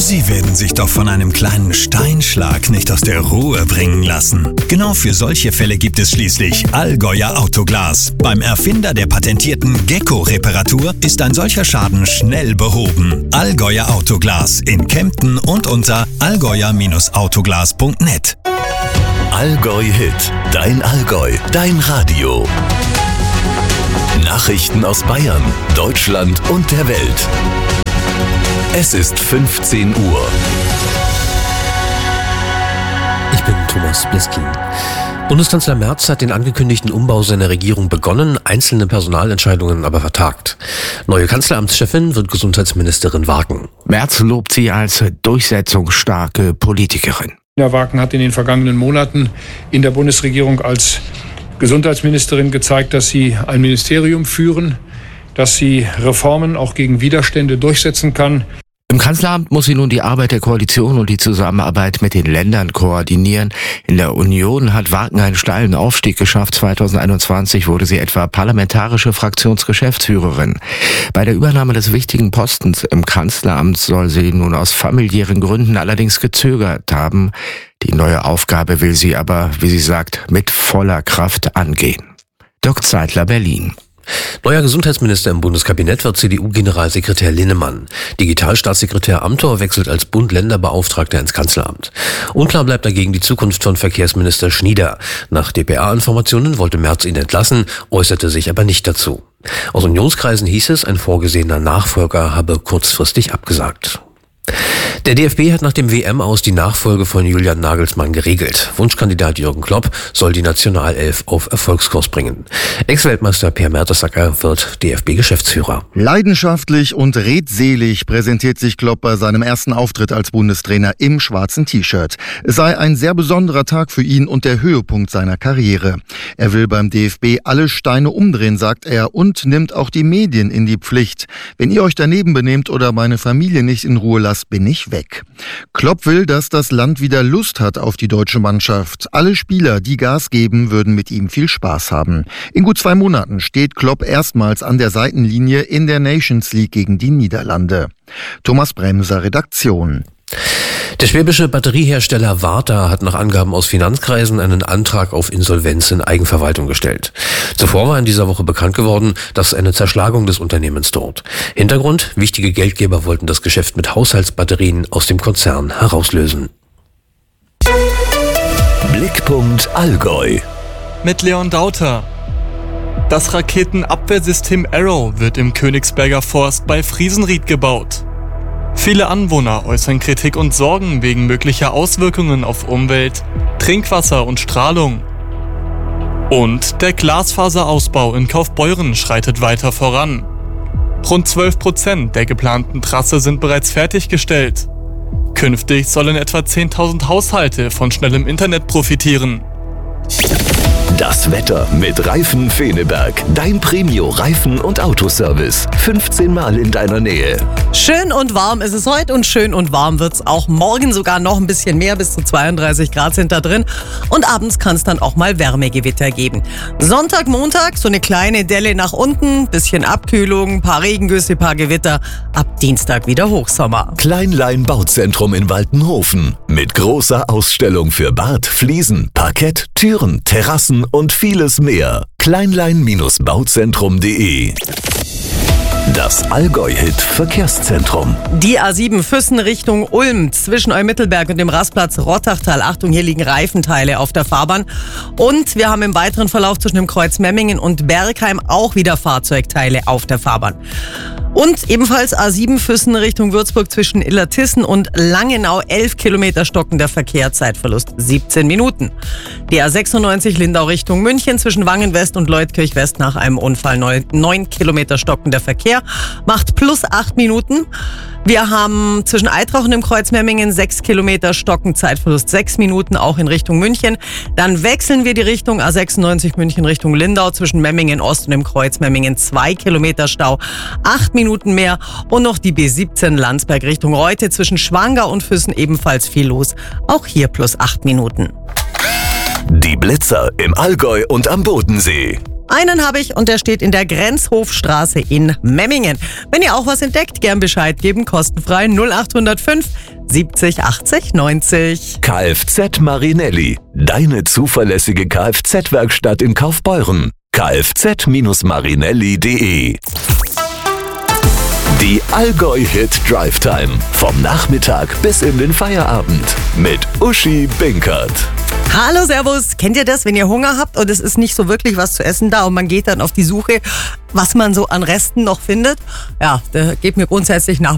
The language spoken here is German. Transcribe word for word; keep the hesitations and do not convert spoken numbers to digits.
Sie werden sich doch von einem kleinen Steinschlag nicht aus der Ruhe bringen lassen. Genau für solche Fälle gibt es schließlich Allgäuer Autoglas. Beim Erfinder der patentierten Gecko-Reparatur ist ein solcher Schaden schnell behoben. Allgäuer Autoglas in Kempten und unter allgäuer Autoglas punkt net. Allgäu Hit, dein Allgäu, dein Radio. Nachrichten aus Bayern, Deutschland und der Welt. Es ist fünfzehn Uhr. Ich bin Thomas Bliskin. Bundeskanzler Merz hat den angekündigten Umbau seiner Regierung begonnen, einzelne Personalentscheidungen aber vertagt. Neue Kanzleramtschefin wird Gesundheitsministerin Wagen. Merz lobt sie als durchsetzungsstarke Politikerin. Nina Wagen hat in den vergangenen Monaten in der Bundesregierung als Gesundheitsministerin gezeigt, dass sie ein Ministerium führen, dass sie Reformen auch gegen Widerstände durchsetzen kann. Im Kanzleramt muss sie nun die Arbeit der Koalition und die Zusammenarbeit mit den Ländern koordinieren. In der Union hat Wagen einen steilen Aufstieg geschafft. zweitausendeinundzwanzig wurde sie etwa parlamentarische Fraktionsgeschäftsführerin. Bei der Übernahme des wichtigen Postens im Kanzleramt soll sie nun aus familiären Gründen allerdings gezögert haben. Die neue Aufgabe will sie aber, wie sie sagt, mit voller Kraft angehen. Dirk Zeitler, Berlin. Neuer Gesundheitsminister im Bundeskabinett wird C D U-Generalsekretär Linnemann. Digitalstaatssekretär Amthor wechselt als Bund-Länder-Beauftragter ins Kanzleramt. Unklar bleibt dagegen die Zukunft von Verkehrsminister Schnieder. Nach D P A-Informationen wollte Merz ihn entlassen, äußerte sich aber nicht dazu. Aus Unionskreisen hieß es, ein vorgesehener Nachfolger habe kurzfristig abgesagt. Der D F B hat nach dem W M-Aus die Nachfolge von Julian Nagelsmann geregelt. Wunschkandidat Jürgen Klopp soll die Nationalelf auf Erfolgskurs bringen. Ex-Weltmeister Per Mertesacker wird D F B-Geschäftsführer. Leidenschaftlich und redselig präsentiert sich Klopp bei seinem ersten Auftritt als Bundestrainer im schwarzen T-Shirt. Es sei ein sehr besonderer Tag für ihn und der Höhepunkt seiner Karriere. Er will beim D F B alle Steine umdrehen, sagt er, und nimmt auch die Medien in die Pflicht. Wenn ihr euch daneben benehmt oder meine Familie nicht in Ruhe lasst, bin ich weg. Klopp will, dass das Land wieder Lust hat auf die deutsche Mannschaft. Alle Spieler, die Gas geben, würden mit ihm viel Spaß haben. In gut zwei Monaten steht Klopp erstmals an der Seitenlinie in der Nations League gegen die Niederlande. Thomas Bremser, Redaktion. Der schwäbische Batteriehersteller Varta hat nach Angaben aus Finanzkreisen einen Antrag auf Insolvenz in Eigenverwaltung gestellt. Zuvor war in dieser Woche bekannt geworden, dass eine Zerschlagung des Unternehmens droht. Hintergrund: wichtige Geldgeber wollten das Geschäft mit Haushaltsbatterien aus dem Konzern herauslösen. Blickpunkt Allgäu. Mit Leon Dauter. Das Raketenabwehrsystem Arrow wird im Königsberger Forst bei Friesenried gebaut. Viele Anwohner äußern Kritik und Sorgen wegen möglicher Auswirkungen auf Umwelt, Trinkwasser und Strahlung. Und der Glasfaserausbau in Kaufbeuren schreitet weiter voran. Rund zwölf Prozent der geplanten Trasse sind bereits fertiggestellt. Künftig sollen etwa zehntausend Haushalte von schnellem Internet profitieren. Das Wetter mit Reifen Feneberg. Dein Premio-Reifen- und Autoservice. fünfzehn Mal in deiner Nähe. Schön und warm ist es heute und schön und warm wird es auch morgen, sogar noch ein bisschen mehr, bis zu zweiunddreißig Grad sind da drin. Und abends kann es dann auch mal Wärmegewitter geben. Sonntag, Montag, so eine kleine Delle nach unten, bisschen Abkühlung, ein paar Regengüsse, ein paar Gewitter. Ab Dienstag wieder Hochsommer. Kleinlein Bauzentrum in Waltenhofen. Mit großer Ausstellung für Bad, Fliesen, Parkett, Türen, Terrassen und vieles mehr. Kleinlein Bauzentrum punkt de. Das Allgäu-Hit Verkehrszentrum. Die A sieben Füssen Richtung Ulm zwischen Eumittelberg und dem Rastplatz Rottachtal. Achtung, hier liegen Reifenteile auf der Fahrbahn. Und wir haben im weiteren Verlauf zwischen dem Kreuz Memmingen und Bergheim auch wieder Fahrzeugteile auf der Fahrbahn. Und ebenfalls A sieben Füssen Richtung Würzburg zwischen Illertissen und Langenau. elf Kilometer stockender Verkehr, Zeitverlust siebzehn Minuten. Die A sechsundneunzig Lindau Richtung München zwischen Wangen West und Leutkirch West nach einem Unfall. neun Kilometer stockender Verkehr, macht plus acht Minuten. Wir haben zwischen Eitrach und dem Kreuz Memmingen sechs Kilometer Stocken, Zeitverlust sechs Minuten, auch in Richtung München. Dann wechseln wir die Richtung A sechsundneunzig München Richtung Lindau zwischen Memmingen Ost und dem Kreuz Memmingen zwei Kilometer Stau, acht Minuten mehr. Und noch die B siebzehn Landsberg Richtung Reute zwischen Schwangau und Füssen ebenfalls viel los, auch hier plus acht Minuten. Die Blitzer im Allgäu und am Bodensee. Einen habe ich und der steht in der Grenzhofstraße in Memmingen. Wenn ihr auch was entdeckt, gern Bescheid geben, kostenfrei null acht null fünf siebzig achtzig neunzig. Kfz Marinelli, deine zuverlässige Kfz-Werkstatt in Kaufbeuren. kfz Marinelli punkt de. Die Allgäu-Hit Drive Time. Vom Nachmittag bis in den Feierabend. Mit Uschi Binkert. Hallo, servus. Kennt ihr das, wenn ihr Hunger habt und es ist nicht so wirklich was zu essen da und man geht dann auf die Suche, was man so an Resten noch findet? Ja, da geht mir grundsätzlich nach